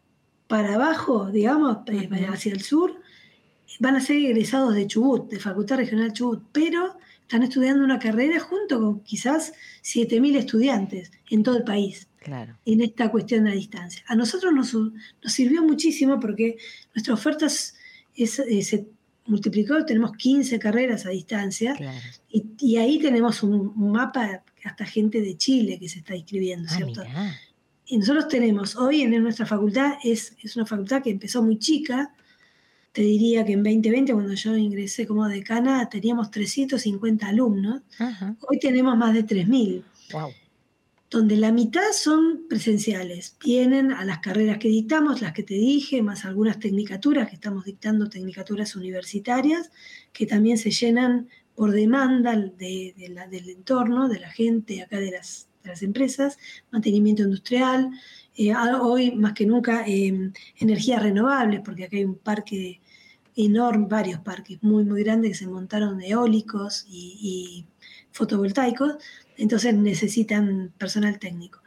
para abajo, digamos, uh-huh. hacia el sur, van a ser egresados de Chubut, de Facultad Regional Chubut, pero están estudiando una carrera junto con quizás siete mil estudiantes en todo el país. Claro. En esta cuestión a distancia. A nosotros nos, nos sirvió muchísimo porque nuestra oferta es, es, es, se multiplicó, tenemos quince carreras a distancia, claro. y, y ahí tenemos un, un mapa hasta gente de Chile que se está inscribiendo, ah, ¿cierto? Mirá. Y nosotros tenemos, hoy en nuestra facultad, es, es una facultad que empezó muy chica, te diría que en veinte veinte, cuando yo ingresé como decana, teníamos trescientos cincuenta alumnos, uh-huh. hoy tenemos más de tres mil. Wow. Donde la mitad son presenciales. Vienen a las carreras que dictamos, las que te dije, más algunas tecnicaturas, que estamos dictando tecnicaturas universitarias, que también se llenan por demanda de, de la, del entorno, de la gente acá de las, de las empresas, mantenimiento industrial, eh, hoy más que nunca eh, energías renovables, porque acá hay un parque enorme, varios parques muy, muy grandes que se montaron de eólicos y, y fotovoltaicos, entonces necesitan personal técnico.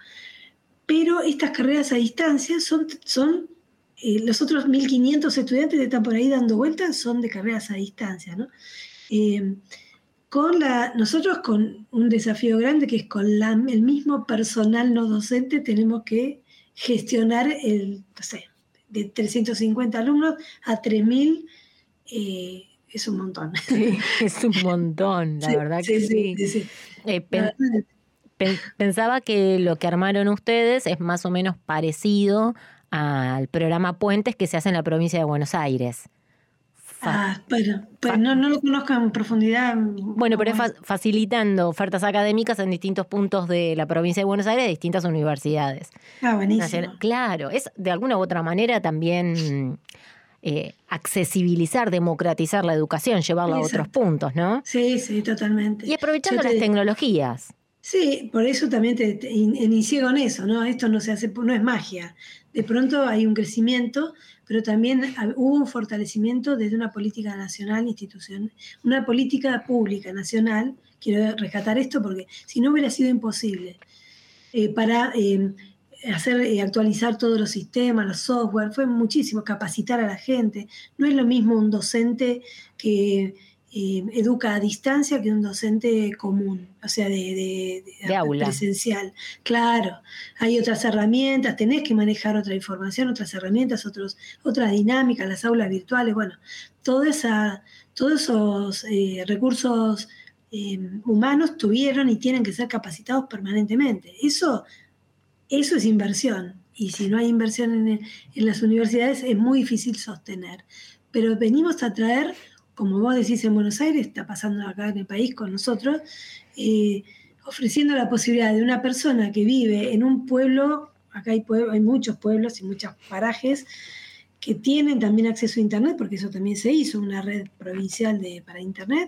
Pero estas carreras a distancia son, son eh, los otros mil quinientos estudiantes que están por ahí dando vueltas son de carreras a distancia, ¿no? Eh, con la, nosotros con un desafío grande que es con la, el mismo personal no docente tenemos que gestionar el, no sé, de trescientos cincuenta alumnos a tres mil, eh, es un montón. Sí, es un montón, la sí, verdad que sí. sí. sí, sí. Eh, pen, pen, pensaba que lo que armaron ustedes es más o menos parecido al programa Puentes que se hace en la provincia de Buenos Aires. Fa- ah, pero, pero no, no lo conozco en profundidad. Bueno, pero es fa- facilitando ofertas académicas en distintos puntos de la provincia de Buenos Aires, de distintas universidades. Ah, buenísimo. Nacional. Claro, es de alguna u otra manera también eh, accesibilizar, democratizar la educación, llevarla Exacto. a otros puntos, ¿no? Sí, sí, totalmente. Y aprovechando te... las tecnologías. Sí, por eso también te, te inicié con eso, ¿no? Esto no se hace, no es magia. De pronto hay un crecimiento, pero también hubo un fortalecimiento desde una política nacional, institucional, una política pública nacional. Quiero rescatar esto porque si no hubiera sido imposible eh, para eh, hacer eh, actualizar todos los sistemas, los software, fue muchísimo, capacitar a la gente. No es lo mismo un docente que Eh, educa a distancia que un docente común, o sea, de, de, de, de aula. Presencial. Claro, hay otras herramientas, tenés que manejar otra información, otras herramientas, otros, otras dinámicas, las aulas virtuales, bueno, toda esa, todos esos eh, recursos eh, humanos tuvieron y tienen que ser capacitados permanentemente. Eso, eso es inversión, y si no hay inversión en, en las universidades es muy difícil sostener. Pero venimos a traer, como vos decís en Buenos Aires, está pasando acá en el país con nosotros, eh, ofreciendo la posibilidad de una persona que vive en un pueblo, acá hay, pueblo, hay muchos pueblos y muchos parajes que tienen también acceso a Internet, porque eso también se hizo, una red provincial de, para Internet,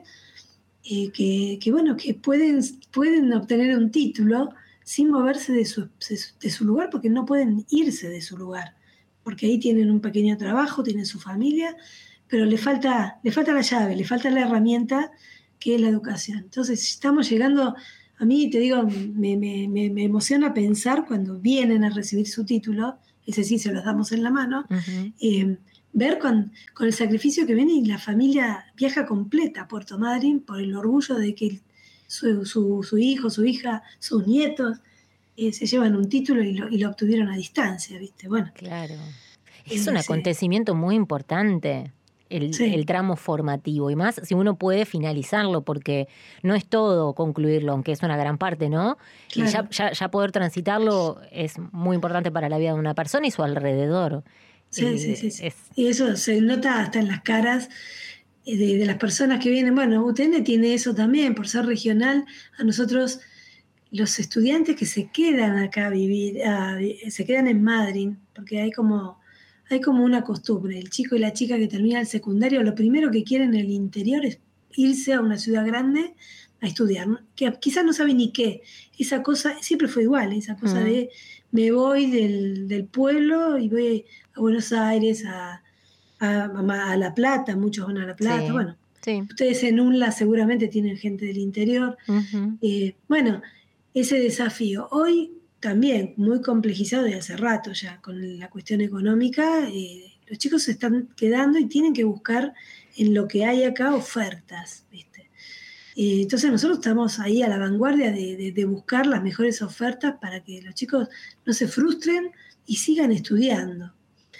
eh, que, que, bueno, que pueden, pueden obtener un título sin moverse de su, de su lugar, porque no pueden irse de su lugar. porque ahí tienen un pequeño trabajo, tienen su familia, pero le falta, le falta la llave, le falta la herramienta que es la educación. Entonces estamos llegando, a mí te digo, me, me, me, me emociona pensar cuando vienen a recibir su título, ese sí se los damos en la mano, uh-huh. eh, ver con, con el sacrificio que viene y la familia viaja completa a Puerto Madryn por el orgullo de que su, su, su hijo, su hija, sus nietos eh, se llevan un título y lo, y lo obtuvieron a distancia, ¿viste? Bueno. Claro. Es eh, un acontecimiento sí. muy importante. El, sí. el tramo formativo, y más si uno puede finalizarlo, porque no es todo concluirlo, aunque es una gran parte, ¿no? Claro. Y ya, ya, ya poder transitarlo es muy importante para la vida de una persona y su alrededor. Sí, eh, sí, sí, sí. Es... Y eso se nota hasta en las caras de, de las personas que vienen. Bueno, U T N tiene eso también, por ser regional. A nosotros, los estudiantes que se quedan acá a vivir, a, se quedan en Madryn, porque hay como... Hay como una costumbre, el chico y la chica que termina el secundario, lo primero que quieren en el interior es irse a una ciudad grande a estudiar, ¿no? Que quizás no sabe ni qué. Esa cosa siempre fue igual, esa cosa mm. de me voy del, del pueblo y voy a Buenos Aires, a, a, a La Plata, muchos van a La Plata, sí, bueno. Sí. Ustedes en U N L A seguramente tienen gente del interior. Uh-huh. Eh, bueno, ese desafío. Hoy también muy complejizado de hace rato ya con la cuestión económica, eh, los chicos se están quedando y tienen que buscar en lo que hay acá ofertas, ¿viste? Eh, entonces nosotros estamos ahí a la vanguardia de, de, de buscar las mejores ofertas para que los chicos no se frustren y sigan estudiando.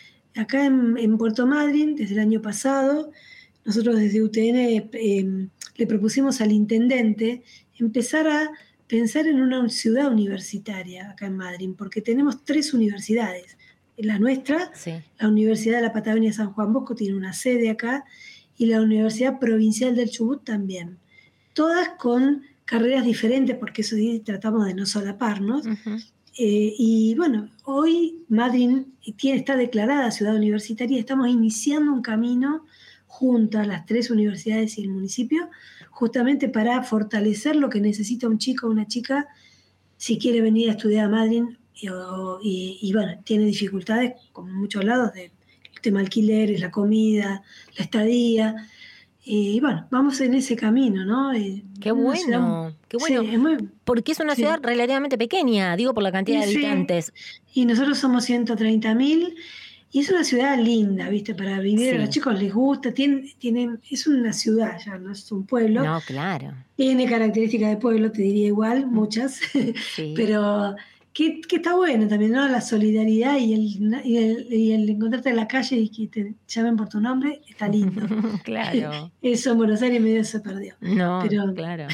Acá en, en Puerto Madryn, desde el año pasado, nosotros desde U T N eh, le propusimos al intendente empezar a pensar en una ciudad universitaria acá en Madryn, porque tenemos tres universidades. La nuestra, sí. la Universidad de la Patagonia San Juan Bosco tiene una sede acá, y la Universidad Provincial del Chubut también. Todas con carreras diferentes, porque eso sí, tratamos de no solaparnos. Uh-huh. Eh, y bueno, hoy Madryn tiene, está declarada ciudad universitaria, estamos iniciando un camino junto a las tres universidades y el municipio, justamente para fortalecer lo que necesita un chico o una chica si quiere venir a estudiar a Madryn y, y, y bueno, tiene dificultades, como en muchos lados, de el tema alquileres, la comida, la estadía, y bueno, vamos en ese camino, ¿no? Qué bueno, ciudad, qué bueno, sí, es muy, porque es una sí. ciudad relativamente pequeña, digo por la cantidad sí, de habitantes. Sí. Y nosotros somos ciento treinta mil, y es una ciudad linda, ¿viste? Para vivir, sí. a los chicos les gusta, tienen, tienen, es una ciudad ya, no es un pueblo. No, claro. Tiene características de pueblo, te diría igual, muchas, sí. pero que, que está bueno también, ¿no? La solidaridad y el, y, el, y el encontrarte en la calle y que te llamen por tu nombre, está lindo. Claro. Eso en Buenos Aires medio se perdió. No, pero... claro.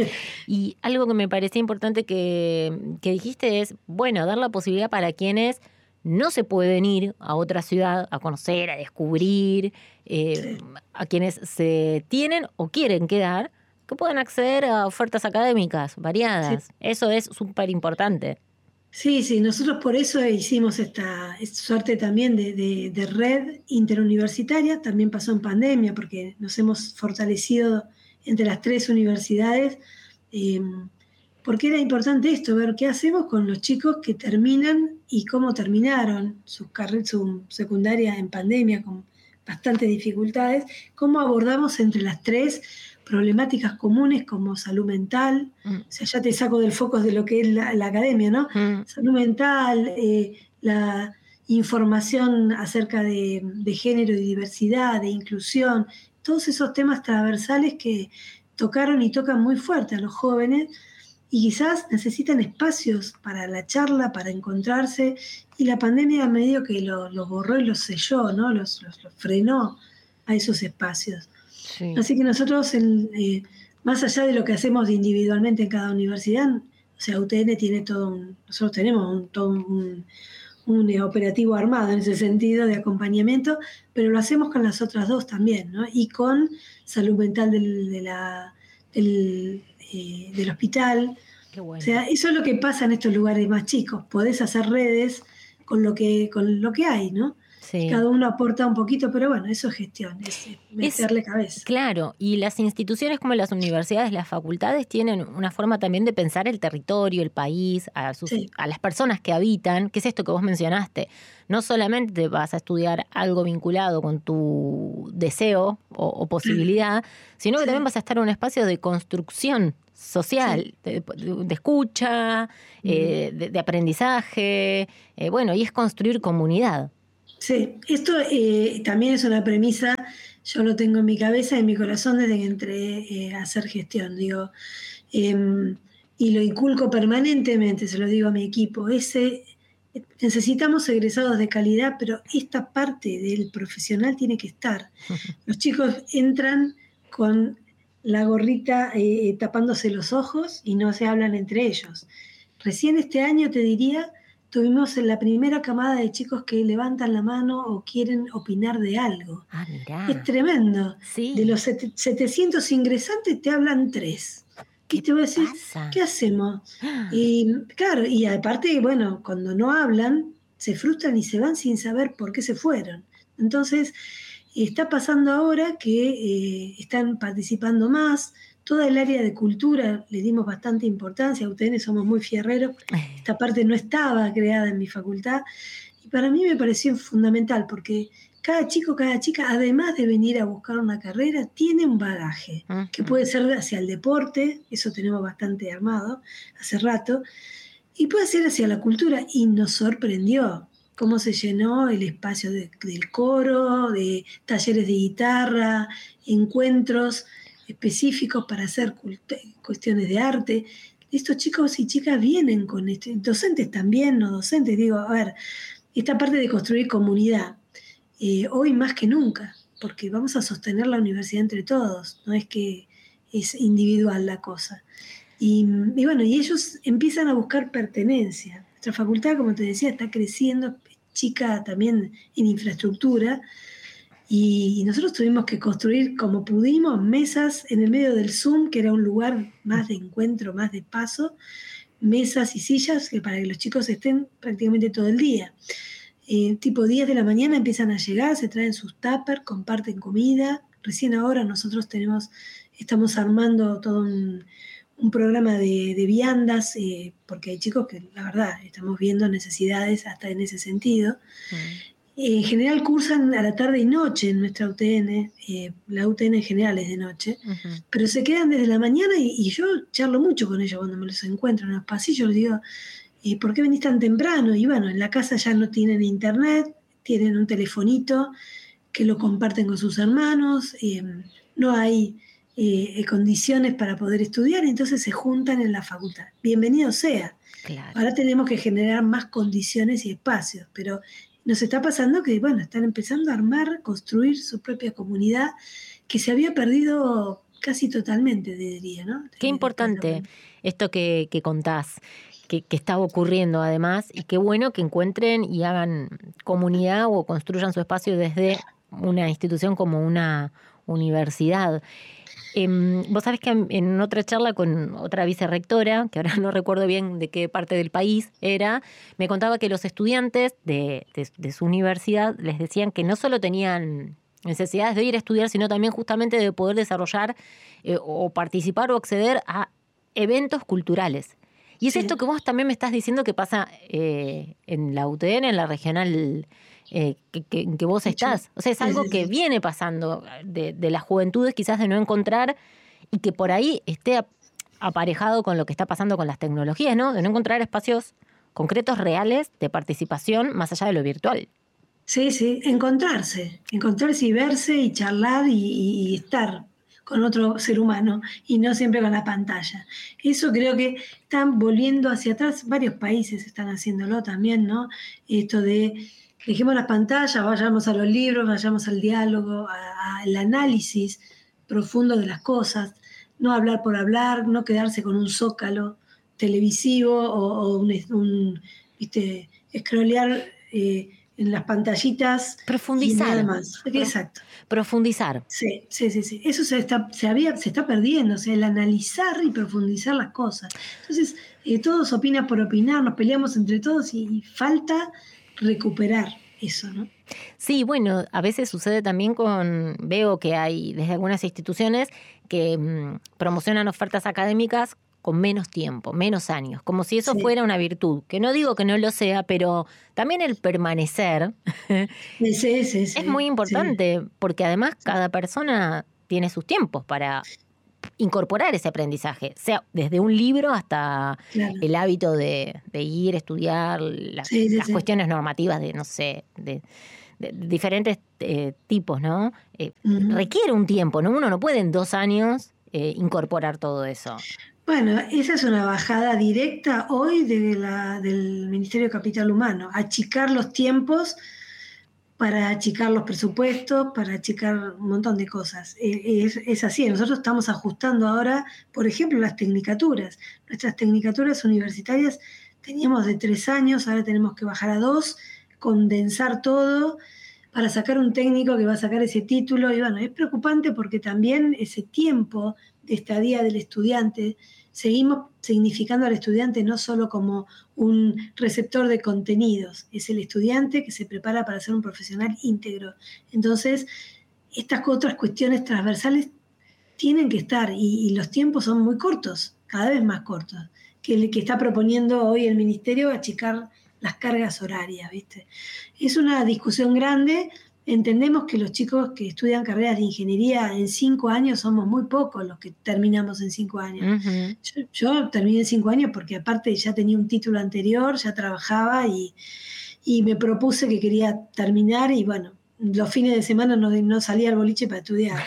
Y algo que me parecía importante que, que dijiste es, bueno, dar la posibilidad para quienes no se pueden ir a otra ciudad a conocer, a descubrir, eh, sí. a quienes se tienen o quieren quedar, que puedan acceder a ofertas académicas variadas. Sí. Eso es súper importante. Sí, sí, nosotros por eso hicimos esta, esta suerte también de, de, de red interuniversitaria. También pasó en pandemia porque nos hemos fortalecido entre las tres universidades. Eh, Porque era importante esto, ver qué hacemos con los chicos que terminan y cómo terminaron sus carreras, su secundaria en pandemia con bastantes dificultades, cómo abordamos entre las tres problemáticas comunes como salud mental, mm. o sea, ya te saco del foco de lo que es la, la academia, ¿no? Mm. Salud mental, eh, la información acerca de, de género y diversidad, de inclusión, todos esos temas transversales que tocaron y tocan muy fuerte a los jóvenes, y quizás necesitan espacios para la charla, para encontrarse, y la pandemia medio que los lo borró y los selló, ¿no? Los, los, los frenó a esos espacios. Sí. Así que nosotros, el, eh, más allá de lo que hacemos individualmente en cada universidad, o sea, U T N tiene todo un, nosotros tenemos un, todo un, un operativo armado en ese sentido de acompañamiento, pero lo hacemos con las otras dos también, ¿no? Y con salud mental del, de la, del, eh, del hospital. Qué bueno. O sea, eso es lo que pasa en estos lugares más chicos. Podés hacer redes con lo que, con lo que hay, ¿no? Sí. Cada uno aporta un poquito, pero bueno, eso es gestión, es meterle es, cabeza. Claro, y las instituciones como las universidades, las facultades tienen una forma también de pensar el territorio, el país, a, sus, sí. a las personas que habitan, que es esto que vos mencionaste. No solamente vas a estudiar algo vinculado con tu deseo o, o posibilidad, sino que sí. también vas a estar en un espacio de construcción social, sí. de, de escucha, mm. eh, de, de aprendizaje, eh, bueno, y es construir comunidad. Sí, esto eh, también es una premisa, yo lo tengo en mi cabeza y en mi corazón desde que entré eh, a hacer gestión, digo, eh, y lo inculco permanentemente, se lo digo a mi equipo, ese, necesitamos egresados de calidad, pero esta parte del profesional tiene que estar. Los chicos entran con la gorrita eh, tapándose los ojos y no se hablan entre ellos. Recién este año te diría... Tuvimos la primera camada de chicos que levantan la mano o quieren opinar de algo. Ah, mirá. Es tremendo. Sí. De los setecientos ingresantes te hablan tres. Y te voy a decir, pasa? ¿qué hacemos? Y claro, y aparte, bueno, cuando no hablan, se frustran y se van sin saber por qué se fueron. Entonces, está pasando ahora que eh, están participando más. Toda el área de cultura le dimos bastante importancia, ustedes somos muy fierreros, esta parte no estaba creada en mi facultad, y para mí me pareció fundamental, porque cada chico, cada chica, además de venir a buscar una carrera, tiene un bagaje, uh-huh. que puede ser hacia el deporte, eso tenemos bastante armado hace rato, y puede ser hacia la cultura, y nos sorprendió cómo se llenó el espacio de, del coro, de talleres de guitarra, encuentros específicos para hacer cuestiones de arte. Estos chicos y chicas vienen con esto, docentes también, no docentes, digo, a ver, esta parte de construir comunidad, eh, hoy más que nunca, porque vamos a sostener la universidad entre todos, no es que es individual la cosa. Y, y bueno, y ellos empiezan a buscar pertenencia. Nuestra facultad, como te decía, está creciendo, chica también en infraestructura, y nosotros tuvimos que construir como pudimos mesas en el medio del Zoom, que era un lugar más de encuentro, más de paso, mesas y sillas que para que los chicos estén prácticamente todo el día. Eh, tipo diez de la mañana empiezan a llegar, se traen sus tuppers, comparten comida. Recién ahora nosotros tenemos, estamos armando todo un, un programa de, de viandas, eh, porque hay chicos que la verdad estamos viendo necesidades hasta en ese sentido. Mm. En general cursan a la tarde y noche en nuestra U T N, eh, la U T N en general es de noche, uh-huh. pero se quedan desde la mañana y, y yo charlo mucho con ellos cuando me los encuentro en los pasillos, les digo, eh, ¿por qué venís tan temprano? Y bueno, en la casa ya no tienen internet, tienen un telefonito que lo comparten con sus hermanos, eh, no hay eh, condiciones para poder estudiar, entonces se juntan en la facultad. Bienvenido sea. Claro. Ahora tenemos que generar más condiciones y espacios, pero nos está pasando que, bueno, están empezando a armar, construir su propia comunidad que se había perdido casi totalmente, diría, ¿no? Qué importante esto que, que contás, que, que está ocurriendo además, y qué bueno que encuentren y hagan comunidad o construyan su espacio desde una institución como una universidad. Eh, vos sabés que en otra charla con otra vicerrectora, que ahora no recuerdo bien de qué parte del país era, me contaba que los estudiantes de, de, de su universidad les decían que no solo tenían necesidades de ir a estudiar, sino también justamente de poder desarrollar eh, o participar o acceder a eventos culturales. Y es sí. esto que vos también me estás diciendo que pasa eh, en la U T N, en la regional eh, que, que, que vos estás. O sea, es algo que viene pasando de, de las juventudes, quizás de no encontrar, y que por ahí esté aparejado con lo que está pasando con las tecnologías, ¿no? De no encontrar espacios concretos, reales, de participación, más allá de lo virtual. Sí, sí, encontrarse, encontrarse y verse y charlar y, y, y estar con otro ser humano y no siempre con la pantalla. Eso creo que están volviendo hacia atrás, varios países están haciéndolo también, ¿no? Esto de, dejemos las pantallas, vayamos a los libros, vayamos al diálogo, al análisis profundo de las cosas, no hablar por hablar, no quedarse con un zócalo televisivo o, o un, un, viste, scrollear eh, en las pantallitas. Profundizar. Y nada más. Exacto. Profundizar. Sí, sí, sí, sí. Eso se está, se había, se está perdiendo, o sea, el analizar y profundizar las cosas. Entonces, eh, todos opinan por opinar, nos peleamos entre todos y, y falta recuperar. eso, ¿no? Sí, bueno, a veces sucede también con, veo que hay desde algunas instituciones que mmm, promocionan ofertas académicas con menos tiempo, menos años, como si eso sí. fuera una virtud, que no digo que no lo sea, pero también el permanecer sí, sí, sí, sí, es muy importante, sí. porque además cada persona tiene sus tiempos para incorporar ese aprendizaje, sea desde un libro hasta claro. el hábito de, de ir, estudiar, la, sí, sí, las sí. cuestiones normativas de, no sé, de, de diferentes eh, tipos, ¿no? Eh, uh-huh. Requiere un tiempo, ¿no? Uno no puede en dos años eh, incorporar todo eso. Bueno, esa es una bajada directa hoy de la, del Ministerio de Capital Humano, achicar los tiempos para achicar los presupuestos, para achicar un montón de cosas. Es, es así, nosotros estamos ajustando ahora, por ejemplo, las tecnicaturas. Nuestras tecnicaturas universitarias teníamos de tres años, ahora tenemos que bajar a dos, condensar todo para sacar un técnico que va a sacar ese título. Y bueno, es preocupante porque también ese tiempo de estadía del estudiante, seguimos significando al estudiante no solo como un receptor de contenidos, es el estudiante que se prepara para ser un profesional íntegro. Entonces, estas otras cuestiones transversales tienen que estar y, y los tiempos son muy cortos, cada vez más cortos, que el que está proponiendo hoy el Ministerio achicar las cargas horarias, ¿viste? Es una discusión grande. Entendemos que los chicos que estudian carreras de ingeniería en cinco años somos muy pocos los que terminamos en cinco años. Uh-huh. Yo, yo terminé en cinco años porque aparte ya tenía un título anterior, ya trabajaba y, y me propuse que quería terminar y bueno, los fines de semana no, no salía al boliche para estudiar.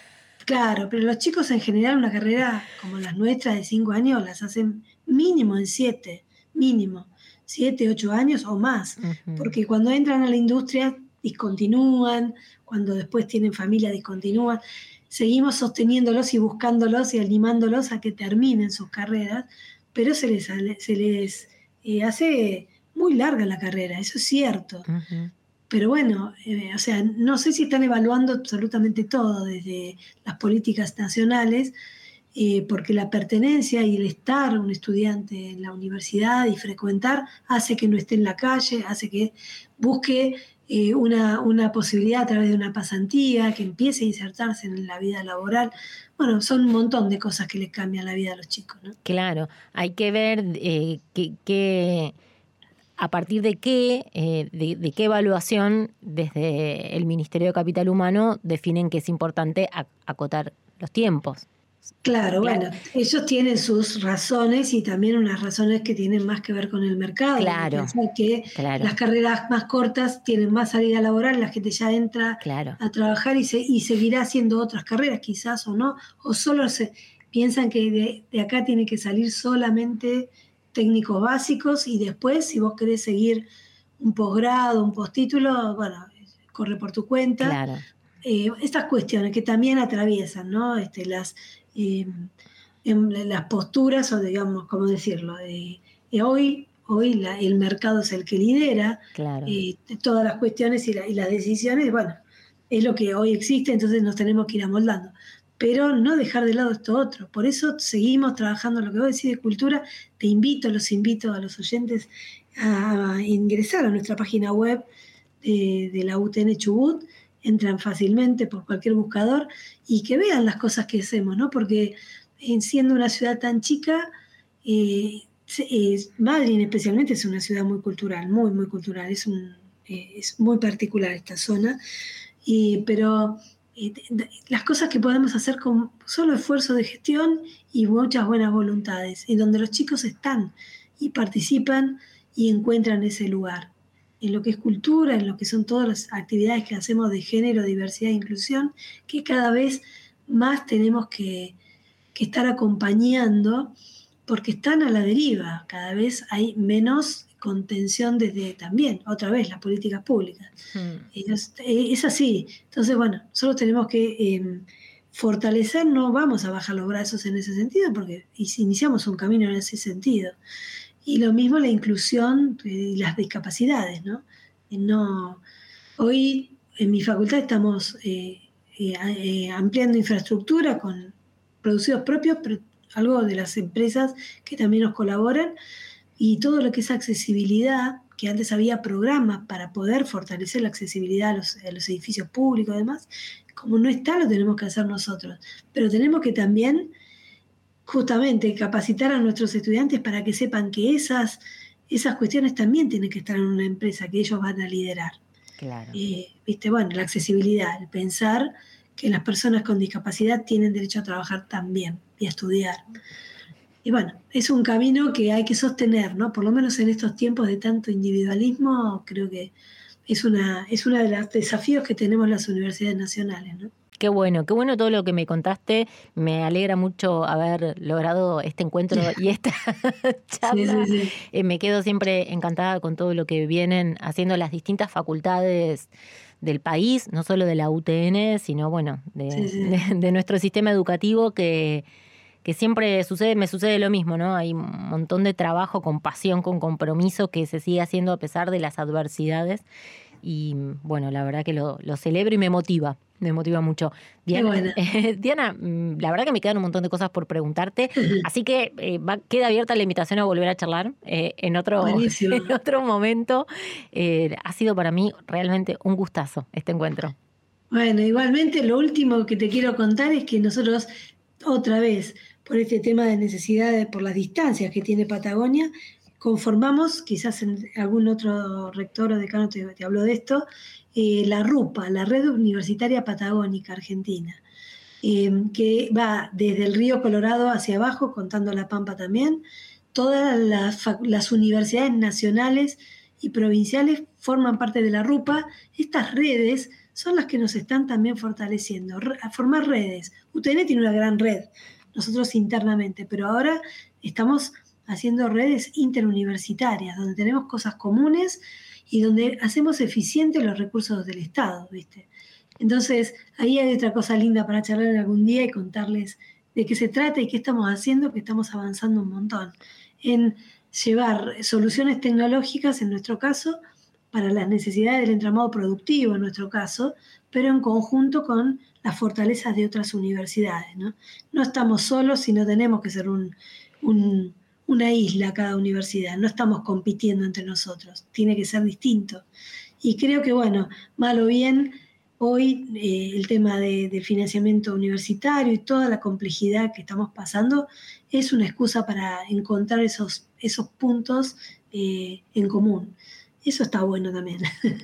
Claro, pero los chicos en general una carrera como las nuestras de cinco años las hacen mínimo en siete, mínimo, siete, ocho años o más, uh-huh. porque cuando entran a la industria discontinúan, cuando después tienen familia discontinúan, seguimos sosteniéndolos y buscándolos y animándolos a que terminen sus carreras, pero se les, se les eh, hace muy larga la carrera, eso es cierto. Uh-huh. Pero bueno, eh, o sea, no sé si están evaluando absolutamente todo desde las políticas nacionales, eh, porque la pertenencia y el estar un estudiante en la universidad y frecuentar hace que no esté en la calle, hace que busque eh, una, una posibilidad a través de una pasantía, que empiece a insertarse en la vida laboral. Bueno, son un montón de cosas que le cambian la vida a los chicos, ¿no? Claro, hay que ver eh, que... que... a partir de qué, eh, de, de qué evaluación desde el Ministerio de Capital Humano definen que es importante acotar los tiempos. Claro, claro, bueno, ellos tienen sus razones y también unas razones que tienen más que ver con el mercado. Claro, pensar que claro. Las carreras más cortas tienen más salida laboral, la gente ya entra claro. a trabajar y, se, y seguirá haciendo otras carreras quizás o no, o solo se piensan que de, de acá tiene que salir solamente técnicos básicos y después si vos querés seguir un posgrado, un postítulo, bueno, corre por tu cuenta. Claro. Eh, estas cuestiones que también atraviesan, ¿no? Este, las, eh, en, las posturas, o digamos, ¿cómo decirlo? Eh, eh, hoy hoy la, el mercado es el que lidera claro. eh, todas las cuestiones y, la, y las decisiones, bueno, es lo que hoy existe, entonces nos tenemos que ir amoldando. Pero no dejar de lado esto otro. Por eso seguimos trabajando en lo que vos decís de cultura. Te invito, los invito a los oyentes a ingresar a nuestra página web de, de la U T N Chubut. Entran fácilmente por cualquier buscador y que vean las cosas que hacemos, ¿no? Porque siendo una ciudad tan chica, eh, eh, Madryn especialmente es una ciudad muy cultural, muy, muy cultural. Es, un, eh, es muy particular esta zona. Y, pero... las cosas que podemos hacer con solo esfuerzo de gestión y muchas buenas voluntades, en donde los chicos están y participan y encuentran ese lugar, en lo que es cultura, en lo que son todas las actividades que hacemos de género, diversidad e inclusión, que cada vez más tenemos que, que estar acompañando, porque están a la deriva, cada vez hay menos contención desde también, otra vez, las políticas públicas. Hmm. Es, es así. Entonces, bueno, solo tenemos que eh, fortalecer, no vamos a bajar los brazos en ese sentido, porque iniciamos un camino en ese sentido. Y lo mismo la inclusión y las discapacidades, ¿no? no hoy en mi facultad estamos eh, eh, eh, ampliando infraestructura con producidos propios, pero algo de las empresas que también nos colaboran, y todo lo que es accesibilidad, que antes había programas para poder fortalecer la accesibilidad a los, a los edificios públicos y demás, como no está, lo tenemos que hacer nosotros. Pero tenemos que también, justamente, capacitar a nuestros estudiantes para que sepan que esas, esas cuestiones también tienen que estar en una empresa que ellos van a liderar. Claro. Eh, ¿viste? Bueno, la accesibilidad, el pensar que las personas con discapacidad tienen derecho a trabajar también y a estudiar. Y bueno, es un camino que hay que sostener, ¿no? Por lo menos en estos tiempos de tanto individualismo, creo que es una es uno de los desafíos que tenemos las universidades nacionales, ¿no? Qué bueno, qué bueno todo lo que me contaste. Me alegra mucho haber logrado este encuentro y esta charla. Sí, sí, sí. Eh, me quedo siempre encantada con todo lo que vienen haciendo las distintas facultades del país, no solo de la U T N, sino bueno, de, sí, sí. de, de nuestro sistema educativo que, que siempre sucede, me sucede lo mismo, ¿no? Hay un montón de trabajo con pasión, con compromiso que se sigue haciendo a pesar de las adversidades. Y bueno, la verdad que lo, lo celebro y me motiva, me motiva mucho. Diana, eh, Diana, la verdad que me quedan un montón de cosas por preguntarte, así que eh, va, queda abierta la invitación a volver a charlar eh, en, otro, en otro momento. Eh, ha sido para mí realmente un gustazo este encuentro. Bueno, igualmente lo último que te quiero contar es que nosotros, otra vez, por este tema de necesidades, por las distancias que tiene Patagonia, conformamos, quizás en algún otro rector o decano te, te habló de esto, eh, la RUPA, la Red Universitaria Patagónica Argentina, eh, que va desde el río Colorado hacia abajo, contando La Pampa también. Todas las, las universidades nacionales y provinciales forman parte de la RUPA. Estas redes son las que nos están también fortaleciendo, a formar redes. U T N tiene una gran red, nosotros internamente, pero ahora estamos haciendo redes interuniversitarias, donde tenemos cosas comunes y donde hacemos eficientes los recursos del Estado, ¿viste? Entonces, ahí hay otra cosa linda para charlar algún día y contarles de qué se trata y qué estamos haciendo, que estamos avanzando un montón en llevar soluciones tecnológicas, en nuestro caso, para las necesidades del entramado productivo, en nuestro caso, pero en conjunto con las fortalezas de otras universidades, ¿no? No estamos solos, sino tenemos que ser un... un una isla cada universidad, no estamos compitiendo entre nosotros, tiene que ser distinto. Y creo que, bueno, mal o bien, hoy eh, el tema de, de financiamiento universitario y toda la complejidad que estamos pasando es una excusa para encontrar esos, esos puntos eh, en común. Eso está bueno también.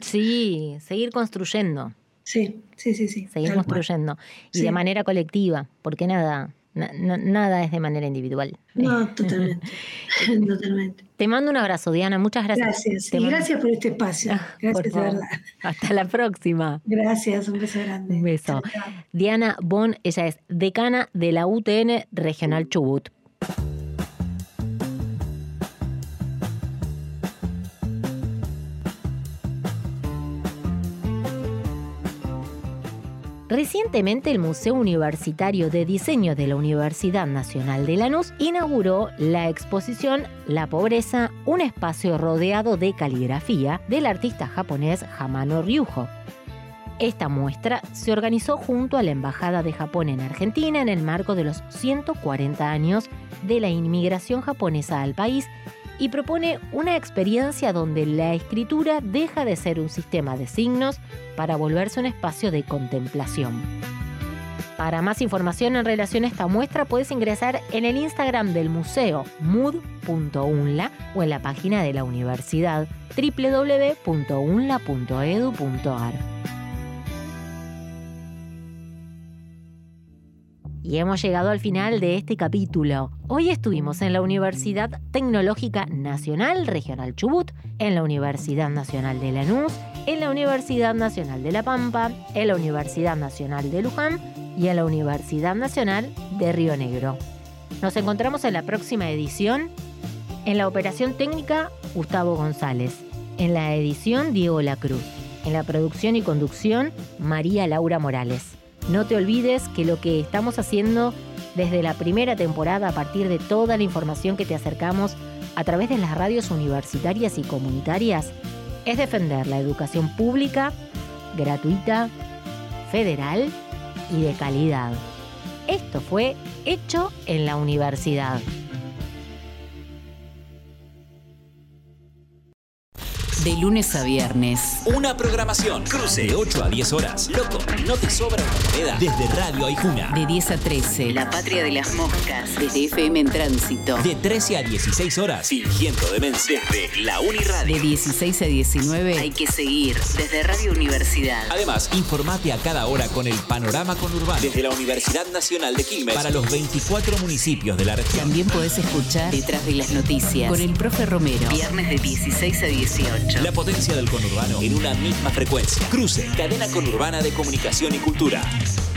Sí, seguir construyendo. Sí, sí, sí. sí seguir construyendo. Cual. Y sí. de manera colectiva, porque nada... Na, na, nada es de manera individual. No, totalmente. totalmente. Te mando un abrazo, Diana. Muchas gracias. Gracias. Te y mando... gracias por este espacio. Gracias, por de verdad. Hasta la próxima. Gracias, un beso grande. Un beso. Chao, chao. Diana Bon, ella es decana de la U T N Regional Chubut. Recientemente el Museo Universitario de Diseño de la Universidad Nacional de Lanús inauguró la exposición La Pobreza, un espacio rodeado de caligrafía del artista japonés Hamano Ryuho. Esta muestra se organizó junto a la Embajada de Japón en Argentina en el marco de los ciento cuarenta años de la inmigración japonesa al país y propone una experiencia donde la escritura deja de ser un sistema de signos para volverse un espacio de contemplación. Para más información en relación a esta muestra puedes ingresar en el Instagram del museo mud punto unla o en la página de la universidad doble u doble u doble u punto unla punto edu punto ar. Y hemos llegado al final de este capítulo. Hoy estuvimos en la Universidad Tecnológica Nacional Regional Chubut, en la Universidad Nacional de Lanús, en la Universidad Nacional de La Pampa, en la Universidad Nacional de Luján y en la Universidad Nacional de Río Negro. Nos encontramos en la próxima edición. En la operación técnica, Gustavo González. En la edición, Diego Lacruz. En la producción y conducción, María Laura Morales. No te olvides que lo que estamos haciendo desde la primera temporada, a partir de toda la información que te acercamos a través de las radios universitarias y comunitarias, es defender la educación pública, gratuita, federal y de calidad. Esto fue Hecho en la Universidad. De lunes a viernes. Una programación. Cruce de ocho a diez horas. Loco, no te sobra una moneda. Desde Radio Aijuna. De diez a trece. La Patria de las Moscas. Desde F M en Tránsito. De trece a dieciséis horas. Fingiendo demencia. Desde la Uniradio. De dieciséis a diecinueve. Hay que seguir. Desde Radio Universidad. Además, informate a cada hora con el panorama conurbano. Desde la Universidad Nacional de Quilmes. Para los veinticuatro municipios de la región. También podés escuchar Detrás de las Noticias con el profe Romero. Viernes de dieciséis a dieciocho. La potencia del conurbano en una misma frecuencia. Cruce, cadena conurbana de comunicación y cultura.